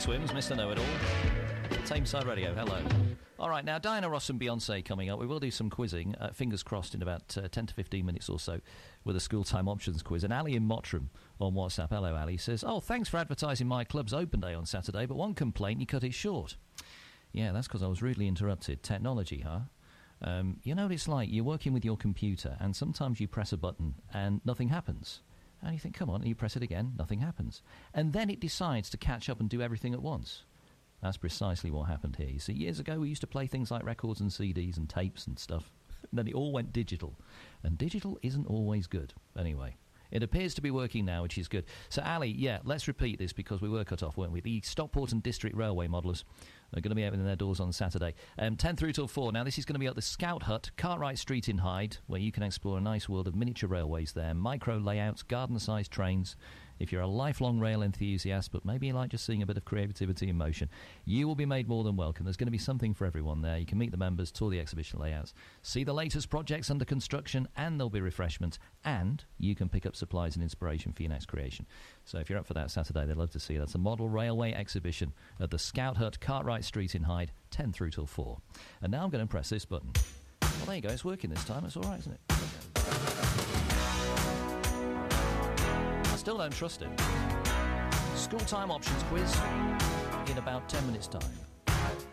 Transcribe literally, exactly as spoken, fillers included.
Swims, Mister Know-It-All. Tameside Radio, hello. All right, now, Diana Ross and Beyonce coming up. We will do some quizzing, uh, fingers crossed, in about uh, ten to fifteen minutes or so with a school time options quiz. And Ali in Mottram on WhatsApp, hello, Ali, says, oh, thanks for advertising my club's open day on Saturday, but one complaint, you cut it short. Yeah, that's because I was rudely interrupted. Technology, huh? Um, you know what it's like? You're working with your computer, and sometimes you press a button and nothing happens. And you think, come on, and you press it again, nothing happens. And then it decides to catch up and do everything at once. That's precisely what happened here. You see, years ago we used to play things like records and C Ds and tapes and stuff. And then it all went digital. And digital isn't always good. Anyway, it appears to be working now, which is good. So, Ali, yeah, let's repeat this because we were cut off, weren't we? The Stockport and District Railway modelers are going to be opening their doors on Saturday. Um, ten through till four. Now, this is going to be at the Scout Hut, Cartwright Street in Hyde, where you can explore a nice world of miniature railways there, micro layouts, garden-sized trains. If you're a lifelong rail enthusiast, but maybe you like just seeing a bit of creativity in motion, you will be made more than welcome. There's going to be something for everyone there. You can meet the members, tour the exhibition layouts, see the latest projects under construction, and there'll be refreshments, and you can pick up supplies and inspiration for your next creation. So if you're up for that Saturday, they'd love to see you. That's a model railway exhibition at the Scout Hut, Cartwright Street in Hyde, ten through till four. And now I'm going to press this button. Well, there you go. It's working this time. It's all right, isn't it? Still don't trust it. School time options quiz in about ten minutes' time.